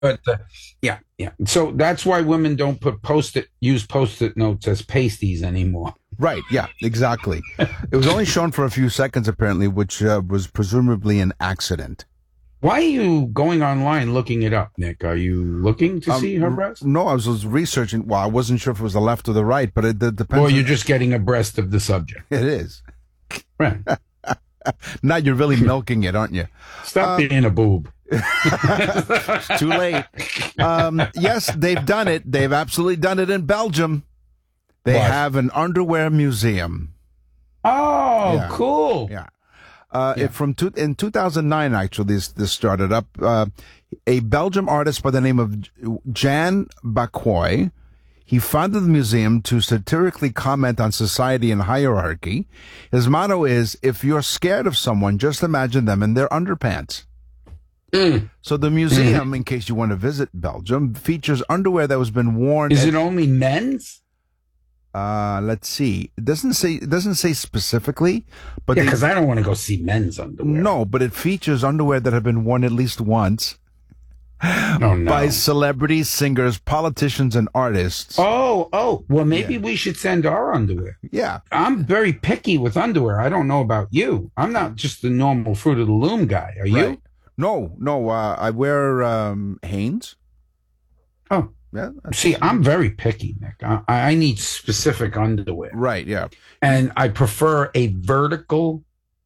But yeah, yeah. So that's why women don't use post-it notes as pasties anymore. Right, yeah, exactly. It was only shown for a few seconds, apparently, which was presumably an accident. Why are you going online looking it up, Nick? Are you looking to see her breast? No, I was researching. Well, I wasn't sure if it was the left or the right, but it depends. Or you're just getting abreast of the subject. It is. Right. Now you're really milking it, aren't you? Stop being a boob. It's too late. Yes, they've done it. They've absolutely done it in Belgium. They have an underwear museum. Oh, yeah. Cool. Yeah. In 2009, actually, this started up. A Belgian artist by the name of Jan Bakoy. He founded the museum to satirically comment on society and hierarchy. His motto is, if you're scared of someone, just imagine them in their underpants. So the museum, in case you want to visit Belgium, features underwear that has been worn. Is it only men's? Let's see. It doesn't say specifically, but because I don't want to go see men's underwear. No, but it features underwear that have been worn at least once. Oh, no. By celebrities, singers, politicians, and artists. Oh. Well, maybe we should send our underwear. Yeah. I'm very picky with underwear. I don't know about you. I'm not just the normal Fruit of the Loom guy. Are you? No. I wear Hanes. Oh. Yeah. See, I'm very picky, Nick. I need specific underwear. Right, yeah. And I prefer a vertical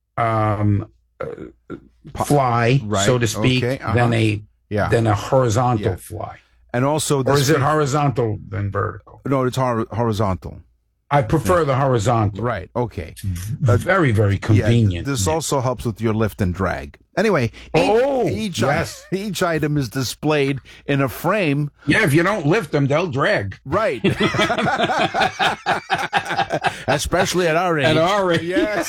fly, so to speak, than a horizontal fly. And also, or is it horizontal than vertical? No, it's horizontal. I prefer the horizontal. Right. Okay. Very, very convenient. Yeah, this also helps with your lift and drag. Anyway, each item is displayed in a frame. Yeah, if you don't lift them, they'll drag. Right. Especially at our age. At our age. Yes.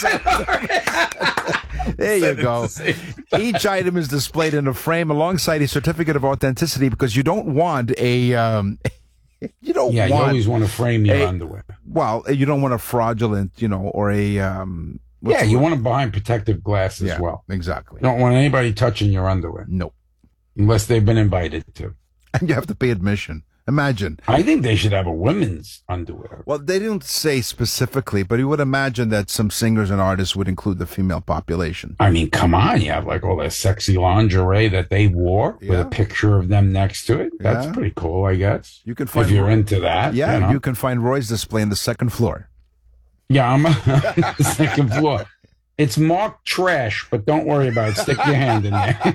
There you go. Each item is displayed in a frame alongside a certificate of authenticity because you don't want a... you always want to frame your underwear. Well, you don't want a fraudulent, or a... you want to behind protective glass as well. Exactly. You don't want anybody touching your underwear. Nope. Unless they've been invited to. And you have to pay admission. Imagine. I think they should have a women's underwear. Well, they didn't say specifically, but you would imagine that some singers and artists would include the female population. I mean, come on. You have like all that sexy lingerie that they wore with a picture of them next to it. That's pretty cool, I guess. You can find if you're into that. Yeah, you can find Roy's display on the second floor. Yeah, I'm on the second floor. It's marked trash, but don't worry about it. Stick your hand in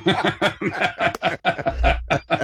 there.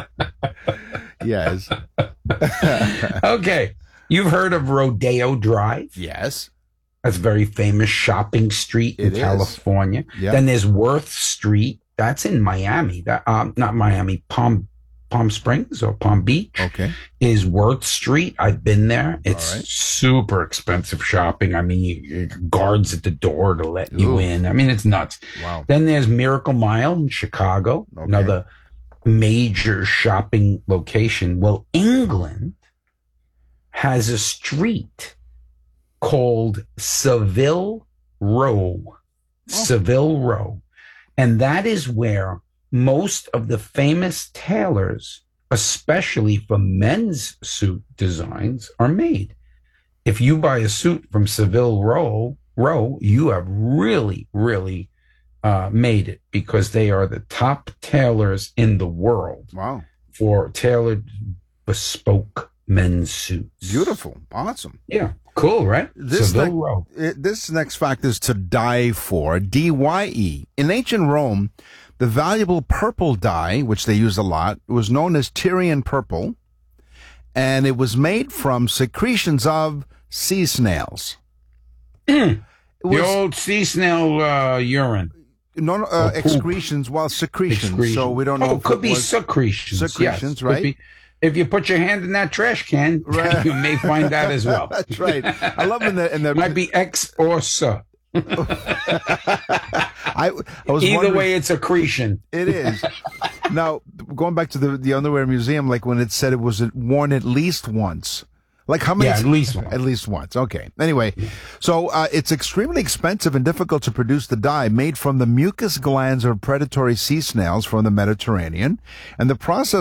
Yes. Okay. You've heard of Rodeo Drive? Yes. That's a very famous shopping street in California. Yeah. Then there's Worth Street. That's in Miami. Not Miami, Palm Springs or Palm Beach. Okay. Is Worth Street. I've been there. It's super expensive shopping. I mean, guards at the door to let you in. I mean, it's nuts. Wow. Then there's Miracle Mile in Chicago. Okay. Another major shopping location. Well, England has a street called Savile Row. Savile Row. And that is where most of the famous tailors, especially for men's suit designs, are made. If you buy a suit from Savile Row, you have really, really made it, because they are the top tailors in the world. Wow. For tailored, bespoke men's suits. Beautiful. Awesome. Yeah. Cool, right? This next fact is to dye for, D-Y-E. In ancient Rome, the valuable purple dye, which they use a lot, was known as Tyrian purple, and it was made from secretions of sea snails. The old sea snail urine. No, excretions. Well, secretions. So we don't know. Oh, it could be secretions. Secretions, yes. right? If you put your hand in that trash can, you may find that as well. That's right. I love in the might be X or S. I was Either way, it's accretion. It is. Now, going back to the underwear museum, like when it said it was worn at least once, Like how many? Yeah, at least once. At least once. Okay. Anyway, so it's extremely expensive and difficult to produce the dye made from the mucus glands of predatory sea snails from the Mediterranean, and the process